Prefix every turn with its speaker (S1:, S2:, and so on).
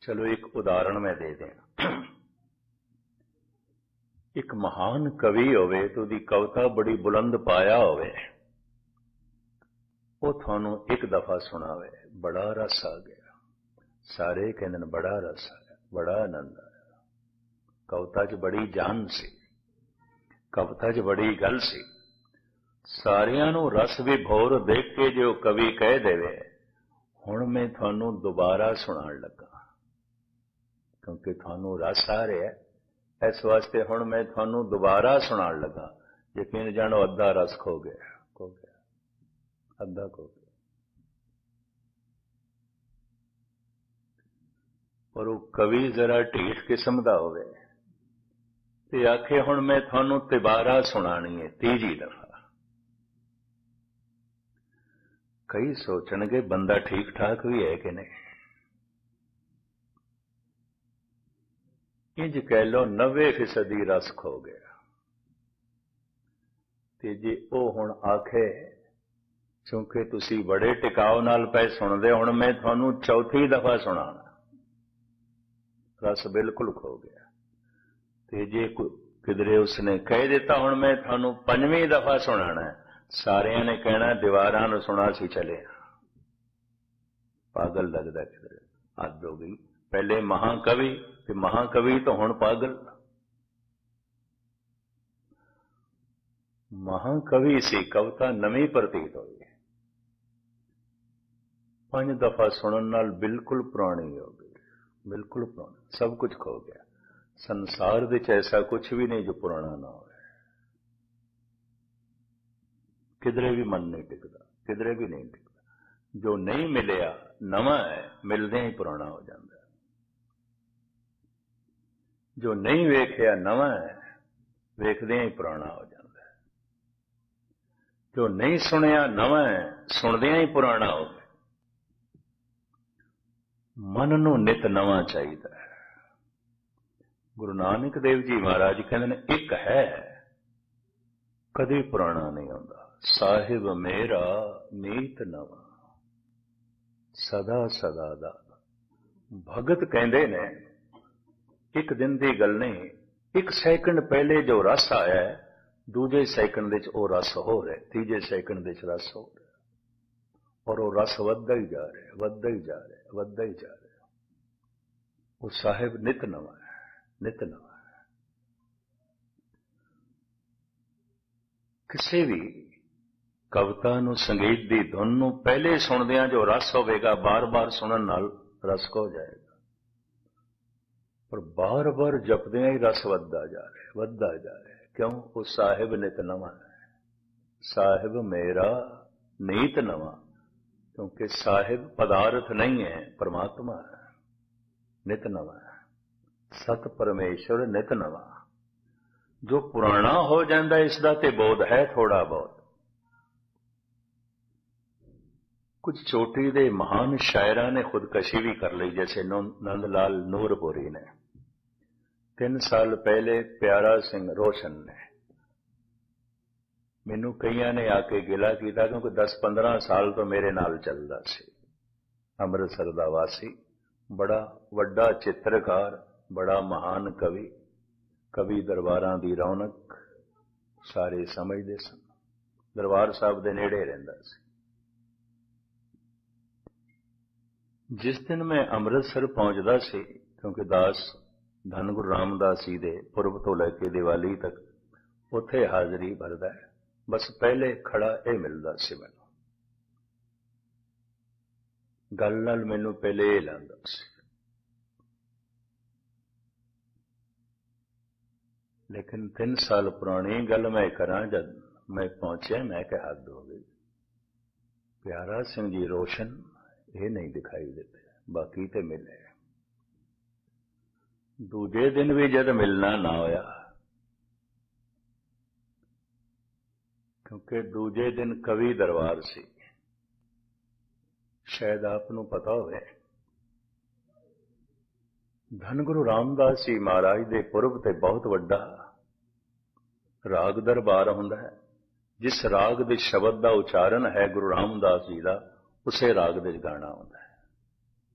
S1: चलो एक उदाहरण मैं दे दें। एक महान कवि होवे तो दी कविता बड़ी बुलंद पाया होवे, वो थानू एक दफा सुनावे, बड़ा रस आ गया, सारे कहते हैं बड़ा रस आया, बड़ा आनंद आया। कविता च बड़ी जान सी, कविता च बड़ी गल सी। सारियां नू रस विभोर देख के जो कवि कह देवे हुण मैं थानू दोबारा सुनाण लगा, क्योंकि थानू रस आ रहा है, इस वास्ते हुण मैं थानू दोबारा सुनाण लगा। यकीन जानो अद्धा रस खो गया, अद्धा खो गया। पर वो कवि जरा ढीठ किस्म दा होवे ते आखे हुण मैं थानू तिबारा सुनानी है, तीजी दफा। कई सोचणगे बंदा ठीक ठाक भी है कि नहीं। इंज कह लो 90% रस खो गया। ते जे ओ हुण आखे क्योंकि तुसी बड़े टिकाव नाल पै सुनदे, हुण मैं थानू चौथी दफा सुनाना, रस बिल्कुल खो गया। ते जे किधरे उसने कह दिता हुण मैं थानू पंजवीं दफा सुनाना है, सारियां ने कहना दीवारां नूं सुना सी चले, पागल लगदा किधरे, हद हो गई। पहले महाकवि ते महाकवि तो हुण पागल। महाकवि सी, कविता नवीं प्रतीत हुई, 5 दफा सुनन नाल बिल्कुल पुरानी हो गई, बिल्कुल पुरानी, सब कुछ खो गया। संसार विच ऐसा कुछ भी नहीं जो पुराना ना हो, किधरे भी मन नहीं टिकता, किधरे भी नहीं टिकता। जो नहीं मिलिया नवा है, मिलदे ही पुराना हो जाता है। जो नहीं वेखिया नवा है, वेखदे ही पुराना हो जाता है। जो नहीं सुनिया नवा है, सुनदे ही पुराना हो गया। मन नूं नित नवा चाहिए। गुरु नानक देव जी महाराज कहते हैं एक है, कभी पुराना नहीं होता। साहिब मेरा नीत नवा, सदा सदा दा। भगत कहते ने एक दिन की गल नहीं, 1 सैकंड पहले जो रस आया है, दूजे सैकंड विच वो रस हो रहा है, तीजे सैकंड विच रस हो रहा है, और वो रस वधदा ही जा रहा है, वधदा ही जा रहा है, वधदा ही जा रहा है। वो साहिब नित नवा है, नित नवा है। किसी भी कविता नूं, संगीत की धुन नूं पहले सुनदियां जो रस होवेगा, बार बार सुनन नाल रस खो जाएगा, पर बार बार जपदियां ही रस वधदा जा रहा है, वधदा जा रहा है। क्यों? वो साहिब नित नवा है, साहिब मेरा नीत नवा। क्योंकि साहिब पदार्थ नहीं है, परमात्मा है, नित नवा है, सत परमेश्वर नित नवा। जो पुराना हो जाता इसका ते बोध है थोड़ा बहुत। कुछ चोटी दे महान शायरां ने खुदकशी भी कर ली, जैसे नंद लाल नूरपुरी ने। 3 साल पहले प्यारा सिंह रोशन ने, मैनू कईयां ने आके गिला किया, क्योंकि 10-15 साल तो मेरे नाल चलदा सी। अमृतसर दा वासी, बड़ा वड्डा चित्रकार, बड़ा महान कवि, कवि दरबारां दी रौनक सारे समझदे सन, दरबार साहब दे नेड़े रहिंदा सी। जिस दिन मैं अमृतसर पहुंचदा सी, क्योंकि दास धन गुरु रामदास जी दे पुरब तो लैके दिवाली तक उत्थे हाजरी भरदा है, बस पहले खड़ा यह मिलदा सी मैनू, गल नाल मैनू पहले यह लांदा सी। लेकिन 3 साल पुरानी गल मैं करा, जब मैं पहुंचा मैं कहा हद हो गई। प्यारा सिंह जी रोशन ये नहीं दिखाई देते, बाकी तो मिले। दूजे दिन भी जब मिलना ना होया, क्योंकि दूजे दिन कवि दरबार सी, शायद आपनू पता होवे धन गुरु रामदास जी महाराज दे पुरब ते बहुत वड्डा राग दरबार हुंदा है। जिस राग दे शब्द का उच्चारण है गुरु रामदास जी का, उसे राग दे गाना होंदा है।